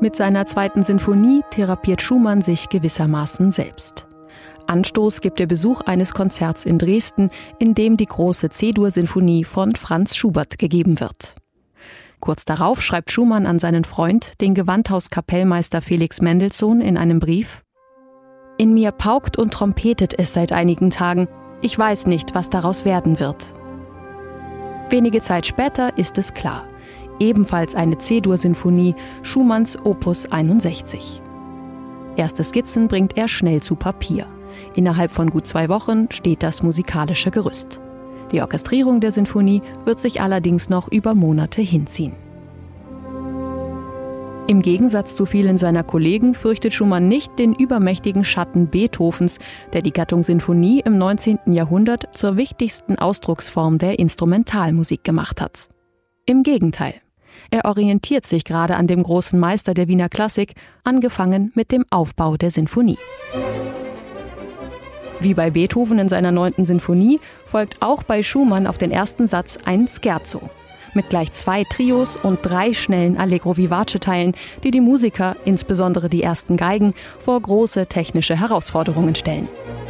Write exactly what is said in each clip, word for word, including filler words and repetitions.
Mit seiner zweiten Sinfonie therapiert Schumann sich gewissermaßen selbst. Anstoß gibt der Besuch eines Konzerts in Dresden, in dem die große C-Dur-Sinfonie von Franz Schubert gegeben wird. Kurz darauf schreibt Schumann an seinen Freund, den Gewandhauskapellmeister Felix Mendelssohn, in einem Brief: »In mir paukt und trompetet es seit einigen Tagen. Ich weiß nicht, was daraus werden wird.« Wenige Zeit später ist es klar. Ebenfalls eine C-Dur-Sinfonie, Schumanns Opus einundsechzig. Erste Skizzen bringt er schnell zu Papier. Innerhalb von gut zwei Wochen steht das musikalische Gerüst. Die Orchestrierung der Sinfonie wird sich allerdings noch über Monate hinziehen. Im Gegensatz zu vielen seiner Kollegen fürchtet Schumann nicht den übermächtigen Schatten Beethovens, der die Gattung Sinfonie im neunzehnten Jahrhundert zur wichtigsten Ausdrucksform der Instrumentalmusik gemacht hat. Im Gegenteil. Er orientiert sich gerade an dem großen Meister der Wiener Klassik, angefangen mit dem Aufbau der Sinfonie. Wie bei Beethoven in seiner neunten Sinfonie folgt auch bei Schumann auf den ersten Satz ein Scherzo mit gleich zwei Trios und drei schnellen Allegro vivace-Teilen, die die Musiker, insbesondere die ersten Geigen, vor große technische Herausforderungen stellen.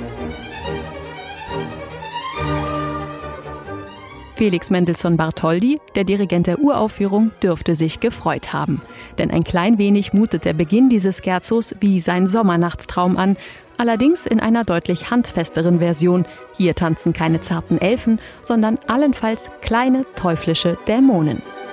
Felix Mendelssohn Bartholdy, der Dirigent der Uraufführung, dürfte sich gefreut haben. Denn ein klein wenig mutet der Beginn dieses Scherzos wie sein Sommernachtstraum an, allerdings in einer deutlich handfesteren Version. Hier tanzen keine zarten Elfen, sondern allenfalls kleine teuflische Dämonen.